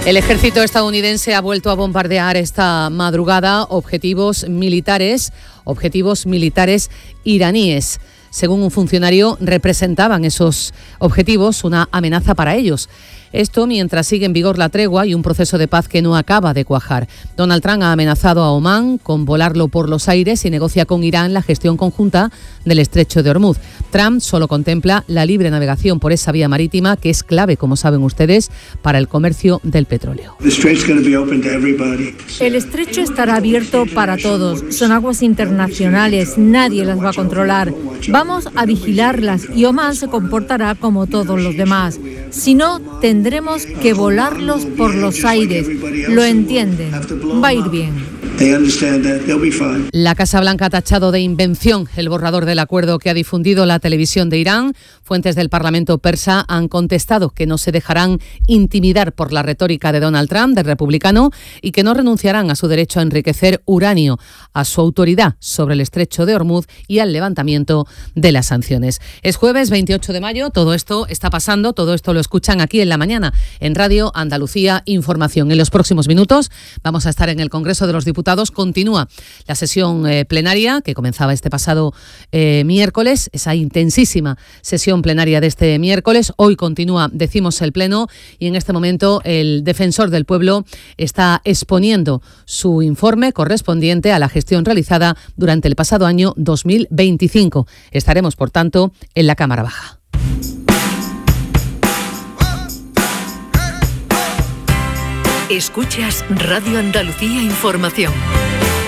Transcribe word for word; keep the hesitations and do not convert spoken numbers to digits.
El ejército estadounidense ha vuelto a bombardear esta madrugada objetivos militares, objetivos militares iraníes. Según un funcionario, representaban esos objetivos una amenaza para ellos. Esto mientras sigue en vigor la tregua y un proceso de paz que no acaba de cuajar. Donald Trump ha amenazado a Omán con volarlo por los aires y negocia con Irán la gestión conjunta del estrecho de Hormuz. Trump solo contempla la libre navegación por esa vía marítima que es clave, como saben ustedes, para el comercio del petróleo. El estrecho estará abierto para todos. Son aguas internacionales, nadie las va a controlar. Vamos a vigilarlas y Omán se comportará como todos los demás. Si no, tendremos que volarlos por los aires. Lo entienden. Va a ir bien. La Casa Blanca ha tachado de invención el borrador del acuerdo que ha difundido la televisión de Irán. Fuentes del Parlamento persa han contestado que no se dejarán intimidar por la retórica de Donald Trump, del republicano, y que no renunciarán a su derecho a enriquecer uranio, a su autoridad sobre el estrecho de Hormuz y al levantamiento de las sanciones. Es jueves veintiocho de mayo, todo esto está pasando, todo esto lo escuchan aquí en la mañana en Radio Andalucía Información. En los próximos minutos vamos a estar en el Congreso de los Diputados. Continúa la sesión eh, plenaria que comenzaba este pasado eh, miércoles, esa intensísima sesión plenaria de este miércoles. Hoy continúa, decimos, el pleno y en este momento el defensor del pueblo está exponiendo su informe correspondiente a la gestión realizada durante el pasado año dos mil veinticinco. Estaremos, por tanto, en la Cámara Baja. Escuchas Radio Andalucía Información.